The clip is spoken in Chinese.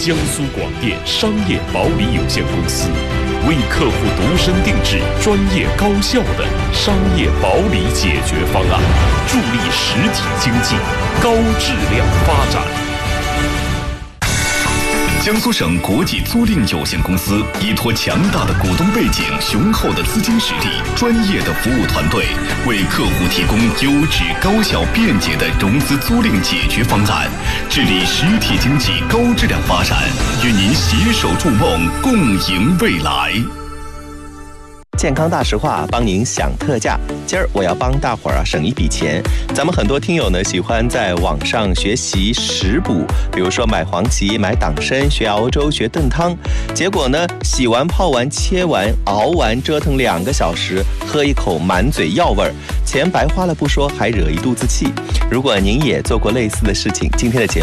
江苏广电商业保理有限公司，为客户度身定制、专业高效的商业保理解决方案，助力实体经济高质量发展。 江苏省国际租赁有限公司依托强大的股东背景、雄厚的资金实力、专业的服务团队，为客户提供优质、高效、便捷的融资租赁解决方案，致力实体经济高质量发展，与您携手筑梦，共赢未来。 健康大实话，帮您享特价。今儿我要帮大伙儿省一笔钱。咱们很多听友呢喜欢在网上学习食补，比如说买黄芪、买党参，学熬粥、学炖汤。结果呢，洗完、泡完、切完、熬完，折腾2个小时，喝一口满嘴药味儿，钱白花了不说，还惹一肚子气。如果您也做过类似的事情，今天的节目